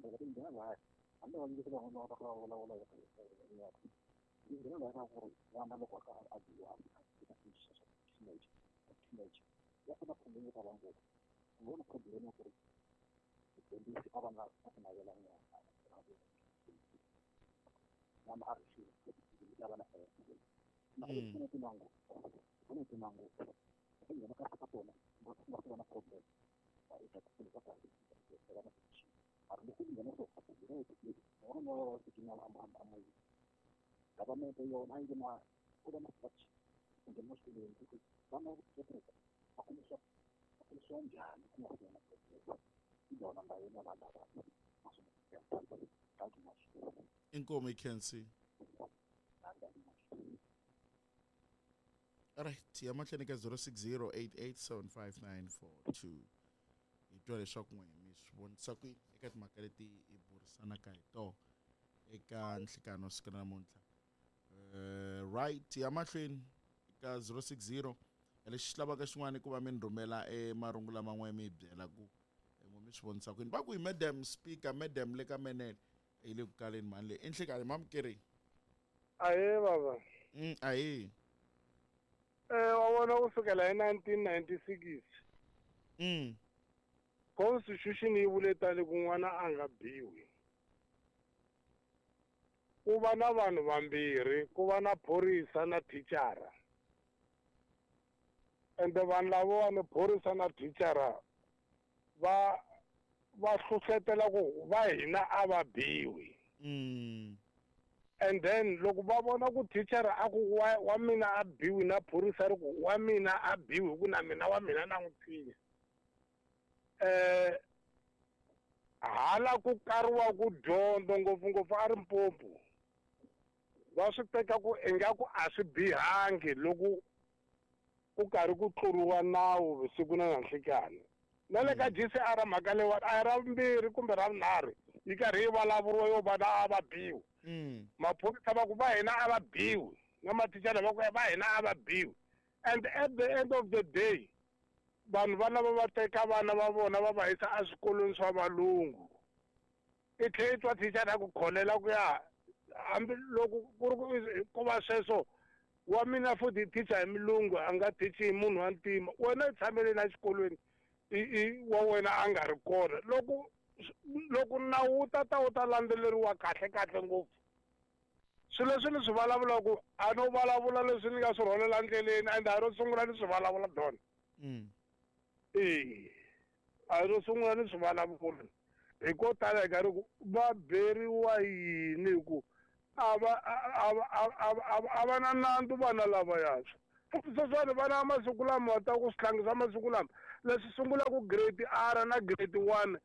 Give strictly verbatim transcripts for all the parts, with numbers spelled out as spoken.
Tapi dia lah, anda lagi kita orang orang orang orang orang orang ini dia lah orang orang orang orang aduan kita bisa teenage teenage ya kena punya orang tu, orang tu dia nak tu, jadi apa nak apa nak jalan ya, nama harus dia nak nah itu itu manggu, itu manggu, tapi dia nak apa tu nak, nak nak problem, itu itu apa itu, Artinya dia nak apa dia itu orang orang tinggal am-am-am ini. Government itu yang lain cuma udah masuk, mungkin masuk di itu. Karena itu aku misal aku misal jangan aku mau dia nak itu orang lain yang ada masuk ya tapi kalau masuk. Inko Mackenzie. Alright, yamachanika zero six zero eight eight seven five nine four two. Ito le shock mo miss won sakui ekat makaliti ibursana kay to eka nhlikano sikana namuntlha eh right yamahlweni eka zero six zero elexilava ka xin'wana ku va mi rhumela e marungula man'we mi byela ku mo miss won sakui ba ku hi madam speaker madam le ka menele e le ku kaleni mani le enhlikani mamkeri aye baba mm aye eh wa vona kusukela hi nineteen ninety-six mm Constitution yi vuleta le kun'wana a nga biwi ku va na vanhu vambirhi ku va na phorisa na thichara ende vanhu lavawani phorisa na thichara va va hlohletela ku va hina a va biwi mm and then loko va vona ku thichara a ku wa, wa mina a biwi na phorisa ri ku wa mina a biwi ku na mina wa mina na n'wi tshinya eh hala ku kariwa ku dyondzo ngopfungopfu a ri Mpompo va swi teka ku engaku a swi bihangi loko ku karhi ku tluriwa nawu vusiku na nanhlikani na le ka G C R mhaka leyiwani a hi ra vumbirhi kumbe ra vunharhu yi karhi yi vulavuriwa yo vana a va biwi maphorisa va ku va hina a va biwi na mathicara va ku va hina a va biwi and at the end of the day vanhu vana va va teka vana va vona va va yisa eswikolweni swa valungu i tlhe i twa thichara ku kholela ku ya hambi loko ku ri ku va sweswo wa mina futhi thicha hi milungu a nga thichi hi munhu wa ntima wena i tshamele na xikolweni i wa wena a nga ri kona loko loko nawu wu ta ta wu ta landzeleriwa kahle kahle ngopfu swilo leswi ni swi vulavula ku a no vulavula leswi ni nga swi rhwalela ndleleni and a ro sungula ni swi vulavula dona eh a ro sungula ni swi vulavula hi ko tala hi karhi ku va beriwa yini ku a va a va na nantu vana lava yaso sweswani vana masiku lama va ta ku swihlangi swa masiku lama leswi sungulaka grade R na grade one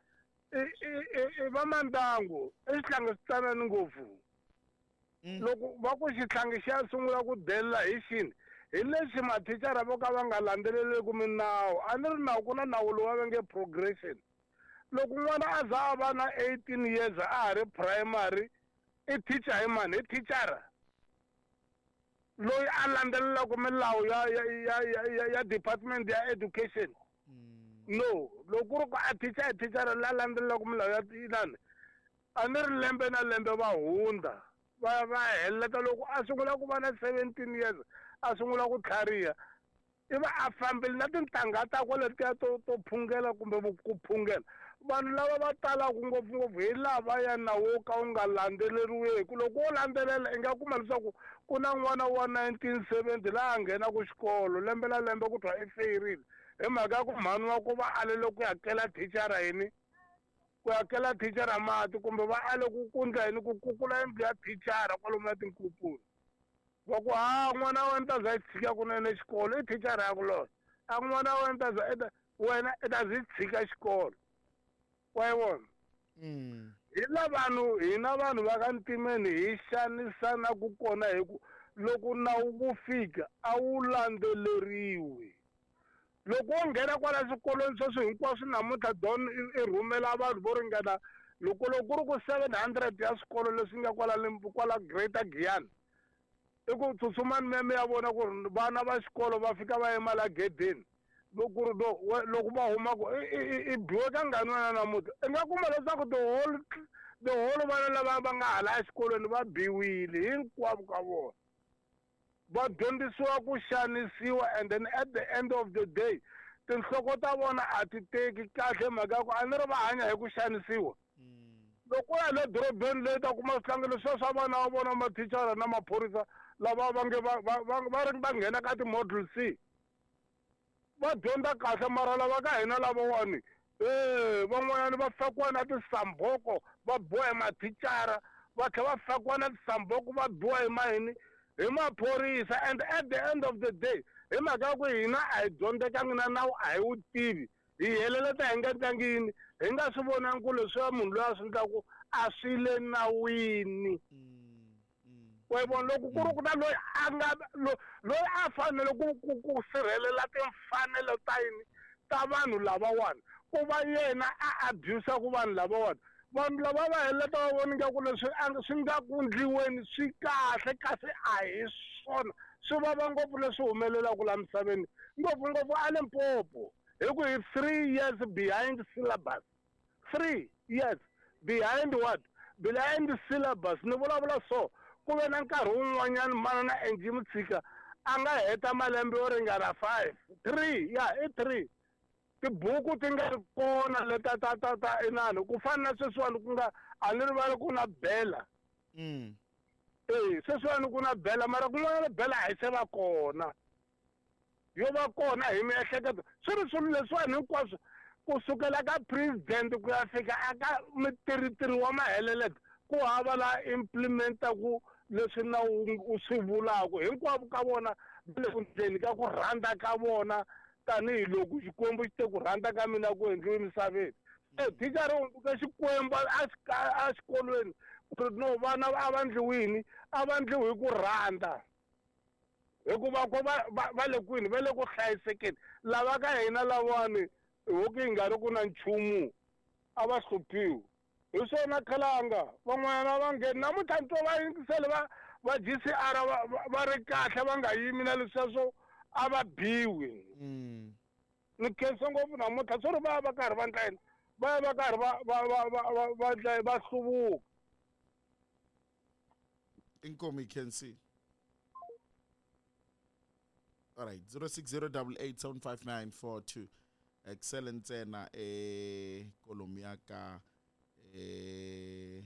i va mandyangu i swihlangi swi tsanani ngopfu loko va ku xihlangi xa sungula ku delela hi xini hi leswi mathicara vo ka va nga landzeleleki minawu a ni ri nawu ku na nawu lowu va nge progression loko n'wana a za a va na eighteen years a ha ri primary i teacher hi mani i thichara loyi a landzelelaku milawu ya ya ya ya department ya education no loko ku ri ku a teacher hi thichara la landzelelaku milawu ya inani a ni ri lembe na lembe va hundza va va heleta loko a sungula ku va na seventeen years a sungula ku tlhariha iva a fambile na tintangha ta ko letiya to to phungela kumbe ku phungela vanhu lava va talaku ngopfungopfu hi lava ya nawu ka wu nga landzeleriweki loko wo landzelela i nga kuma leswaku ku na n'wana wa nineteen seventy laha a nghenaku xikolo lembe la lembe ku twa i feyirile hi mhaka ya ku mhani wa ku va alele ku hakela thichara yini ku hakela thichara mati kumbe va ale ku kundla yini ku kukula yindlu ya thichara kwalomu na tinkupuni va ku ha n'wana wa wena ta za yi tshika kunene xikolo i thichara ya ku loya a n'wana wa wena ta za wena i ta za yi tshika xikolo wa yi vona hi la vanhu hina vanhu va ka ntimeni hi xanisana ku kona hi ku loko nawu ku fika a wu landzeleriwi loko wo nghena kwala swikolweni sweswi hinkwaswo namuntlha don i rhumela vanhu vo ringana loko loko ku ri ku seven hundred ya swikolo leswi nga kwala kwala Greater Giyani i ku tsutsumani meme ya vona ku ri vana va xikolo va fika va yima la gedeni loko do loko va huma ku i biwe ka ngani wena namuntlha i nga kuma leswaku the whole the whole vana lava va nga hala exikolweni va biwile hinkwavo ka vona va dyondzisiwa ku xanisiwa and then at the end of the day tinhloko ta vona a ti teki kahle mhaka ku a ni ri va hanya hi ku xanisiwa loko ya le dorobeni leyi ta kuma switlangelo swo swa vana va vona mathicara na maphorisa lava va nge va ri va nghena ka ti-model C va dyondza kahle mara lava ka hina lavawani eh van'wanyana va fakiwa na tisamboko va boha hi mathicara va tlhela va fakiwa na tisamboko va biwa hi mahini hi maphorisa and at the end of the day hi mhaka ku hina a hi dyondzekangi na nawu a hi wu tivi hi helele ta hi nga tlangini hi nga swi vonangi ku leswiya munhu loyi a swi endlaku a swi le nawini wa vona loko ku ri ku na loyi a nga loyi a fanele ku ku sirhelela timfanelo ta yini ta vanhu lavawani ku va yena a abuse ku vanhu lavawani vanhu lava va heleta va voni nga ku leswi swi nga ku ndliweni swi kahle kasi a hi swona swi vava ngopfu leswi humelelaka laha misaveni ngopfungopfu a Limpopo hi ku hi three years behind syllabus three years behind what behind syllabus ni vulavula so ku ve na nkarhi wun'wanyana mana na Angie Mutshika a nga heta malembe yo ringana five three ya i three tibuku ti nga ri kona leta ta ta ta inani ku fana na sweswiwani ku nga a ni rivali ku na bela mm eh sweswiwani ku na bela mara kun'wana bela a yi se va kona yo va kona hi miehleketo swi ri swilo leswiwani hinkwaswo kusukela ka president ku ya fika aka mitiritiri wa maheleleta ku hava la implementa ku leswi na u swi vulaka hinkwavo ka vona le ku ndzeni ka ku rhandza ka vona tanihiloko xikwembu xi te ku rhandza ka mina ku endliwe misaveni e thicara u hunduka xikwembu a xikolweni ku ri no vana a va ndliwini a va ndliwi hi ku rhandza hikuva ko va le kwini va le ku hlayisekeni lava ka hina lavawani hoku yi nga ri ku na nchumu a va hluphiwi hi swona khalanga van'wana va ngheni namuntlha ni twa va yingisele va va G C R va ri kahle va nga yimi na leswiya swo a va biwi ni khensa ngopfu namuntlha swi ri va va karhi va ndlayini va ya va karhi va va va va va ndlayi va hluvuka inkomi khensi all right zero six zero eight eight seven five nine four two excellent ntsena e kolomi ya ka e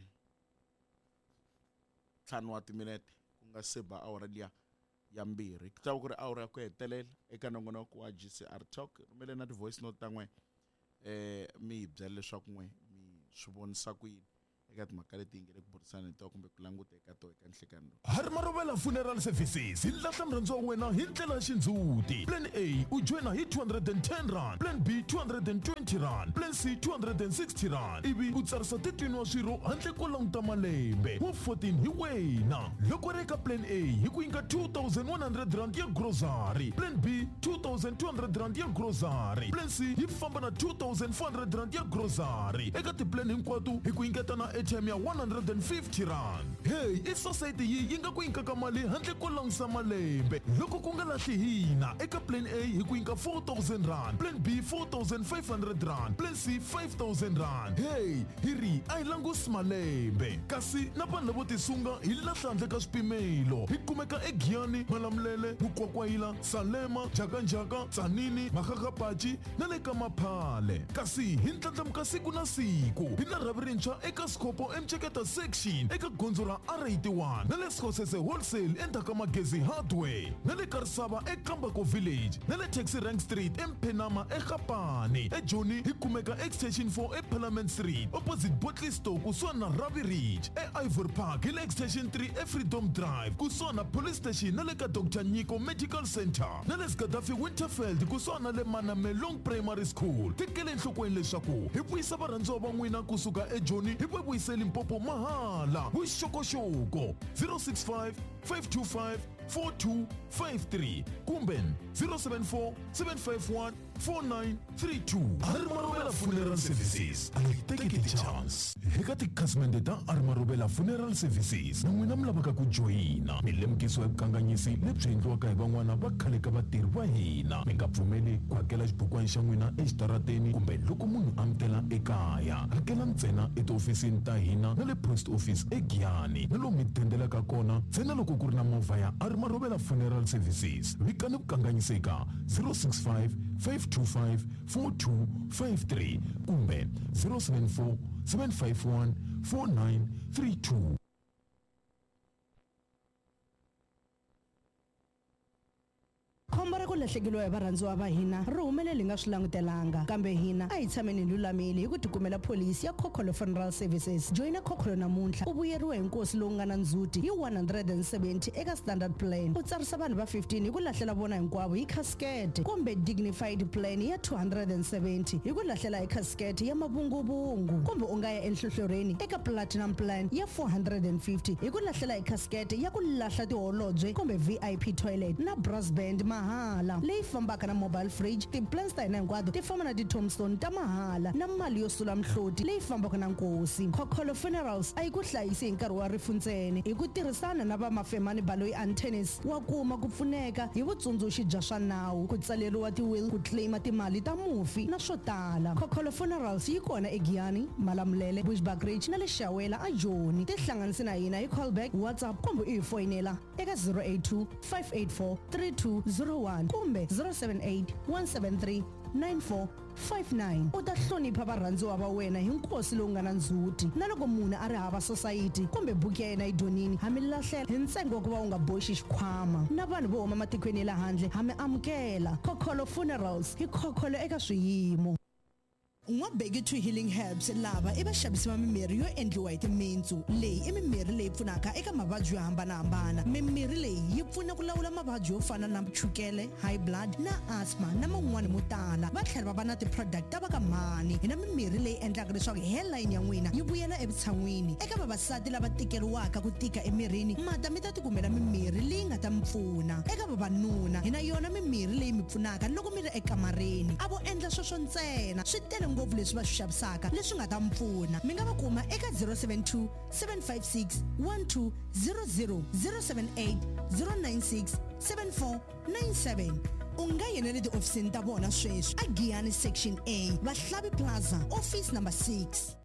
ntlhanu wa timinete ku nga se ba awara liya ya mbirhi ku ta va ku ri awara ya ku hetelela eka nongonoko wa G C R Talk rhumele na ti-voice note ta n'we eh mi hi byela leswaku n'we mi swi vonisa ku yini eka timhaka leti hi nge le ku burisana hi tona kumbe ku languta eka tona eka nhlekani lowu hari marovela funeral services hi lahla murhandziwa wa wena hi ndlela ya xindzhuti plan A u joina hi two hundred ten rand plan B two hundred twenty rand plan C two hundred sixty rand ivi u tsarisa titwini swirho handle ko languta malembe wa fourteen hi wena loko ri eka plan A hi ku nyika two thousand one hundred rand ya grocery plan B two thousand two hundred rand ya grocery plan C hi famba na two thousand four hundred rand ya grocery eka tiplan hinkwato hi ku nyiketa na airtime ya one hundred fifty rand hey i society yi yi nga ku nyikaka mali handle ko langisa malembe loko ku nga lahli hina eka plan A hi ku nyika four thousand rand plan B four thousand five hundred rand plan C five thousand rand hey hi ri a hi langusi malembe kasi na vanhu lavo tisunga hi lahla handle ka swipimelo hi kumeka eGiyani Malamulele Mukwakwayila Salema Jakanjaka Tsanini Makgakgapachi na le ka Maphale kasi hi ntlandlamuka siku na siku hi na rhavi rintshwa eka Skopo Mcheketa section eka gondzo ra R eighty-one na le Skhosese wholesale endzhaku ka Magezi hardware na le Karisava eKambako village na le Taxi Rank Street eMphenama eGapane eJoni hi kumeka extension four eParliament Street opposite Botley Store kusuhana na Ravi Ridge eIvory Park hi le extension three eFreedom Drive kusuhana na police station na le ka Doctor Nyiko Medical Center na le Gaddafi Winterfield kusuhana na le Manamelong Primary School tekele enhlokweni leswaku hi vuyisa varhandziwa va n'wina kusuka eJoni hi vuyisa Limpopo mahala vuxokoxoko zero six five five two five four two five three kumbe zero seven four seven five one four nine three two. Hari Marovela Funeral Services. And we take it a chance. eka tikhasimende ta Armarobela Funeral Services na n'wina mi lavaka ku joyina milemukisi ya vukanganyisi lebyi endliwaka hi van'wana va khale ka vatirhi va hina mi nga pfumeli ku hakela xibukwana xa n'wina exitarateni kumbe loko munhu amukela ekaya hakela ntsena etiofisini ta hina na le post office eGiyani na lomu mi tendelaka kona ntsena loko ku ri na movha ya Armarobela Funeral Services vikani vukanganyiseka zero six five five two five four two five three kumbe zero seven four seven five one four nine three two. khombo ra ku lahlekeriwa hi varhandziwa va hina ri humelele hi nga swi langutelanga kambe hina a hi tshameni hi lulamile hi ku tikumela pholisi ya Khokholo Funeral Services. joyina Khokholo namuntlha u vuyeriwa hi nkosi lowu nga na ndzhuti hi one hundred seventy eka standard plan u tsarisa vanhu va fifteen hi ku lahlela vona hinkwavo hi casket kumbe dignified plan ya two hundred seventy hi ku lahlela hi casket ya mavunguvungu kumbe u nga ya enhlohloreni eka platinum plan ya four hundred fifty hi ku lahlela hi casket ya ku lahla tiholobye kumbe V I P toilet na brass band mahala leyi fambaka na mobile fridge. Tiplans ta hina hinkwato ti famba na ti-tombstone ta mahala na mali yo sula mhloti leyi fambaka na nkosi. Khokholo Funerals a yi ku hlayisi hi nkarhi wa rifu ntsena hi ku tirhisana na va Mafemani Baloyi Antennas wa kuma ku pfuneka hi vutsundzuxi bya swa nawu ku tsaleriwa ti-will ku claima timali ta mufi na swo tala. Khokholo Funerals yi kona eGiyani, Malamulele, Bushbuckridge na le Xawela a Joni. Tihlanganisi na hina hi callback, WhatsApp kumbe u hi foyinela eka zero eight two five eight four three two zero one kumbe zero seven eight one seven three nine four five nine. u ta hlonipha varhandziwa va wena hi nkosi lowu nga na ndzhuti na loko munhu a ri hava society kumbe buku ya yena yi donini ha mi lahlela hi ntsengo wa ku va u nga boxi xikhwama na vanhu vo huma matikweni ya le handle ha mi amukela. Khokholo Funerals hi khokholo eka swiyimo. N'wabheki two Healing Herbs lava i vaxavisi va mimirhi yo endliwa hi timintsu. Leyi i mimirhi leyi pfunaka eka mavabyi yo hambanahambana. Mimirhi leyi yi pfuna ku lawula mavabyi yo fana na chukele, high blood na asthma na man'wani mo tala. Va tlhela va va na ti-product ta va ka mhani. Hi na mimirhi leyi endlaka leswaku hairline ya n'wina yi vuyela evutshan'wini. Eka vavasati lava tikeriwaka ku tika emirini mata mi ta tikumela mimirhi leyi nga ta mi pfuna. Eka vavanuna hi na yona mimirhi leyi mi pfunaka loko mi ri ekamareni. A vo endla sweswo ntsena swi tele ngopfu leswi va swi xavisaka leswi nga ta mi pfuna. Mi nga va kuma eka zero seven two seven five six one two zero zero zero seven eight zero nine six seven four nine seven. U nga yenele tiofisini ta vona sweswi a Giyani Section A, Vahlavi Plaza, office number six.